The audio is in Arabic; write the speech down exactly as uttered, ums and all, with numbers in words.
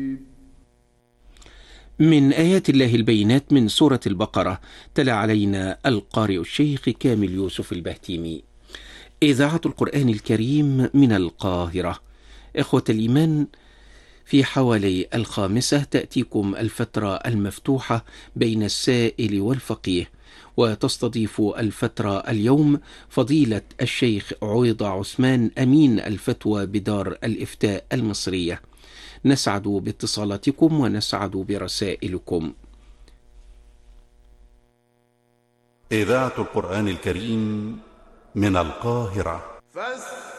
من آيات الله البينات من سورة البقرة. تلا علينا القارئ الشيخ كامل يوسف البهتيمي. إذاعة القرآن الكريم من القاهرة. إخوة الإيمان، في حوالي الخامسة تأتيكم الفترة المفتوحة بين السائل والفقيه، وتستضيف الفترة اليوم فضيلة الشيخ عويضة عثمان أمين الفتوى بدار الإفتاء المصرية. نسعد باتصالاتكم ونسعد برسائلكم. إذاعة القرآن الكريم من القاهرة.